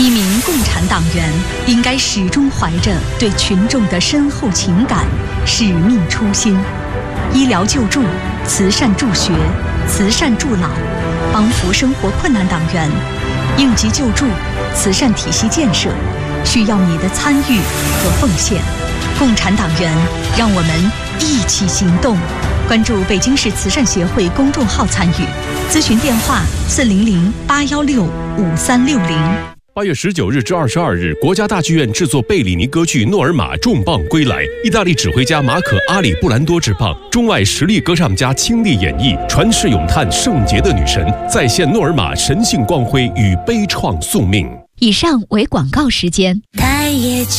一名共产党员应该始终怀着对群众的深厚情感、使命初心，医疗救助、慈善助学、慈善助老，帮扶生活困难党员，应急救助、慈善体系建设，需要你的参与和奉献。共产党员，让我们一起行动。关注北京市慈善协会公众号参与，咨询电话400-816-5360。 8月19日至22日，国家大剧院制作贝里尼歌剧《诺尔玛》重磅归来，意大利指挥家马可·阿里布兰多执棒，中外实力歌唱家倾力演绎，传世咏叹圣洁的女神，再现诺尔玛神性光辉与悲怆宿命。 以上为广告时间。 开业去